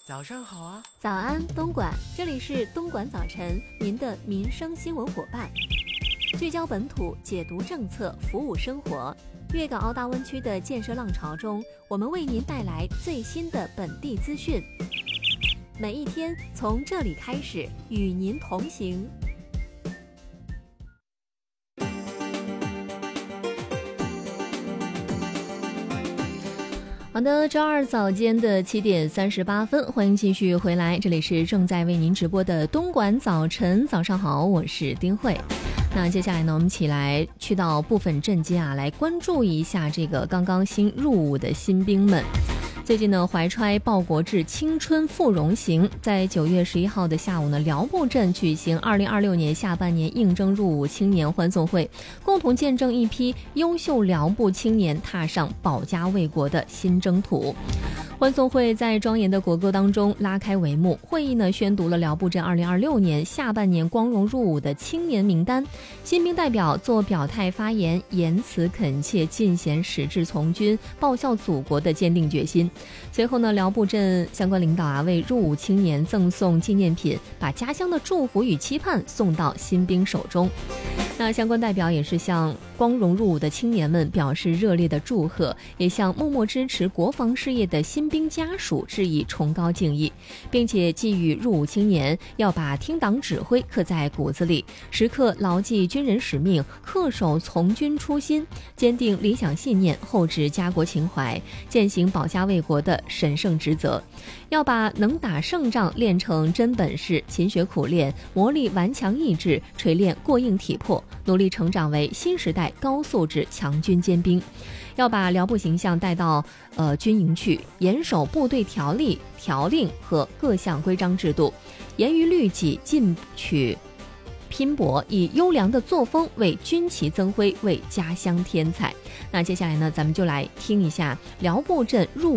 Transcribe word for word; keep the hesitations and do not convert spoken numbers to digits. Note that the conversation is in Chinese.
早上好啊！ 早安，东莞，这里是东莞早晨，您的民生新闻伙伴。聚焦本土，解读政策，服务生活。粤港澳大湾区的建设浪潮中，我们为您带来最新的本地资讯。每一天从这里开始，与您同行。好的，周二早间的七点三十八分，欢迎继续回来，这里是正在为您直播的东莞早晨，早上好，我是丁慧。那接下来呢，我们一起来去到部分镇街啊，来关注一下这个刚刚新入伍的新兵们。最近呢，怀揣报国志青春赴戎行，在九月十一号的下午呢，辽埠镇举行二零二六年下半年应征入伍青年欢送会，共同见证一批优秀辽埠青年踏上保家卫国的新征途。欢送会在庄严的国歌当中拉开帷幕，会议呢宣读了辽埠镇二零二六年下半年光荣入伍的青年名单，新兵代表做表态发言，言辞恳切，尽显矢志从军、报效祖国的坚定决心。随后呢，辽埠镇相关领导啊为入伍青年赠送纪念品，把家乡的祝福与期盼送到新兵手中。那相关代表也是向光荣入伍的青年们表示热烈的祝贺，也向默默支持国防事业的新兵家属致以崇高敬意，并且寄予入伍青年要把听党指挥刻在骨子里，时刻牢记军人使命，恪守从军初心，坚定理想信念，厚植家国情怀，践行保家卫国的神圣职责。要把能打胜仗练成真本事，勤学苦练，磨砺顽强意志，锤炼过硬体魄，努力成长为新时代高素质强军尖兵。要把辽埠形象带到呃军营去，严守部队条例、条令和各项规章制度，严于律己，进取拼搏，以优良的作风为军旗增辉，为家乡添彩。那接下来呢，咱们就来听一下辽埠镇入